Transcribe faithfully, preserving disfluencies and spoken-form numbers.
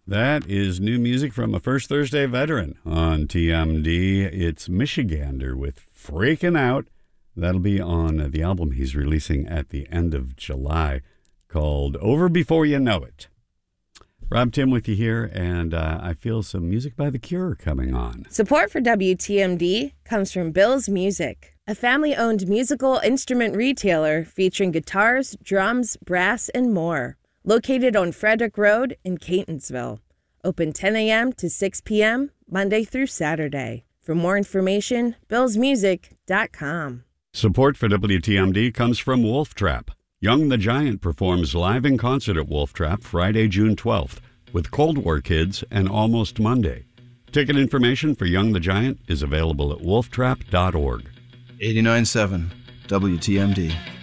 That is new music from a First Thursday veteran on T M D. It's Michigander with Freaking Out. That'll be on the album he's releasing at the end of July called Over Before You Know It. Rob Tim with you here, and uh, I feel some music by The Cure coming on. Support for W T M D comes from Bill's Music, a family-owned musical instrument retailer featuring guitars, drums, brass, and more. Located on Frederick Road in Catonsville. Open ten a.m. to six p.m. Monday through Saturday. For more information, bills music dot com. Support for W T M D comes from Wolf Trap. Young the Giant performs live in concert at Wolf Trap Friday, June twelfth with Cold War Kids and Almost Monday. Ticket information for Young the Giant is available at wolf trap dot org. eighty-nine point seven W T M D.